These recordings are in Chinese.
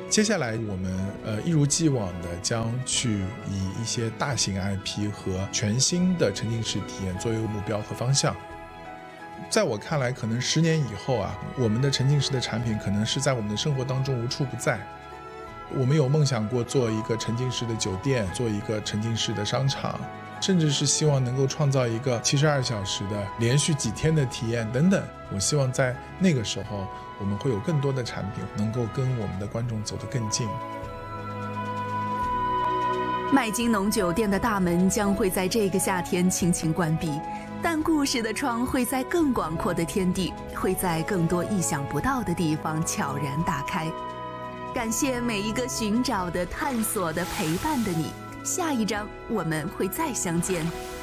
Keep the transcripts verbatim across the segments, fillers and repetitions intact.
接下来我们呃一如既往的将去以一些大型 I P 和全新的沉浸式体验作为目标和方向。在我看来，可能十年以后啊，我们的沉浸式的产品可能是在我们的生活当中无处不在。我们有梦想过做一个沉浸式的酒店，做一个沉浸式的商场，甚至是希望能够创造一个七十二小时的连续几天的体验等等。我希望在那个时候，我们会有更多的产品能够跟我们的观众走得更近。 麦金农酒店的大门将会在这个夏天轻轻关闭，但故事的窗会在更广阔的天地，会在更多意想不到的地方悄然打开。感谢每一个寻找的、探索的、陪伴的你。下一章我们会再相见。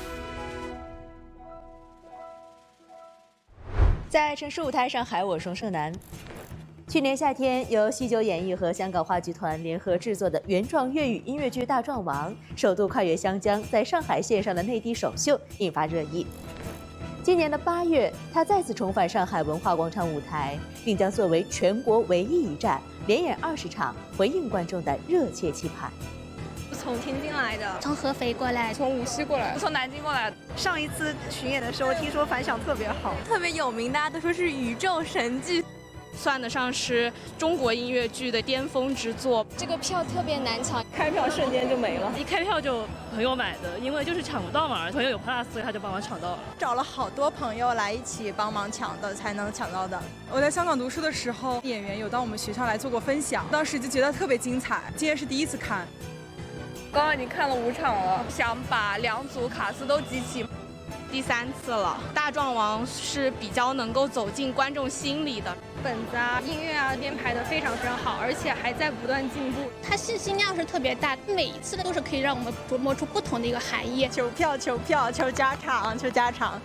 在城市舞台上海，我双胜男。去年夏天，由西九演艺和香港话剧团联合制作的原创粤语音乐剧《大壮王》首度跨越湘江，在上海线上的内地首秀引发热议。今年的八月，他再次重返上海文化广场舞台，并将作为全国唯一一站，连演二十场，回应观众的热切期盼。 从天津来的， 从合肥过来， 从无锡过来，从南京过来。上一次巡演的时候，听说反响特别好， 特别有名，大家都说是宇宙神剧， 算得上是中国音乐剧的巅峰之作。 这个票特别难抢， 开票瞬间就没了， 一开票就朋友买的，因为就是抢不到嘛，朋友有 Plus， 所以他就帮忙抢到了。 找了好多朋友来一起帮忙抢的，才能抢到的。 我在香港读书的时候，演员有到我们学校来做过分享，当时就觉得特别精彩。今天是第一次看。 刚刚已经看了五场了，想把两组卡司都集齐， 第三次了。大壮王是比较能够走进观众心里的， 本子啊、音乐啊编排的非常非常好，而且还在不断进步。 它信息量是特别大，每一次都是可以让我们琢磨出不同的一个含义。 求票、求票、求加场、求加场。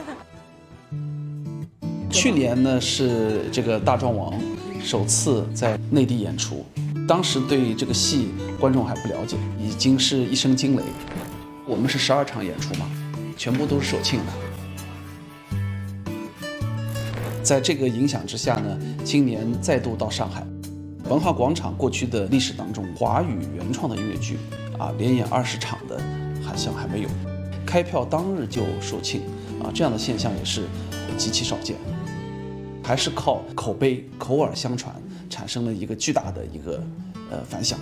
去年呢是这个大壮王首次在内地演出。当时对这个戏观众还不了解，已经是一声惊雷。我们是十二场演出嘛，全部都是首庆的。在这个影响之下呢，今年再度到上海文化广场，过去的历史当中，华语原创的音乐剧啊，连演二十场的好像还没有。开票当日就售罄啊，这样的现象也是极其少见。还是靠口碑、口耳相传，产生了一个巨大的一个呃反响。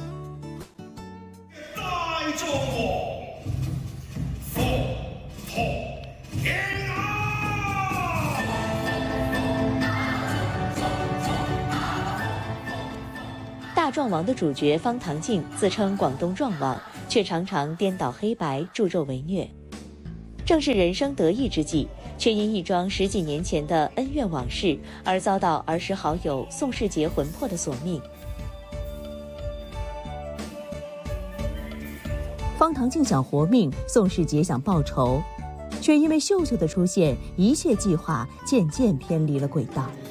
大壮王，风头天啊！ 大壮王的主角方唐镜自称广东壮王，却常常颠倒黑白、助纣为虐。正是人生得意之际，却因一桩十几年前的恩怨往事而遭到儿时好友宋世杰魂魄的索命。方唐镜想活命，宋世杰想报仇，却因为秀秀的出现，一切计划渐渐偏离了轨道。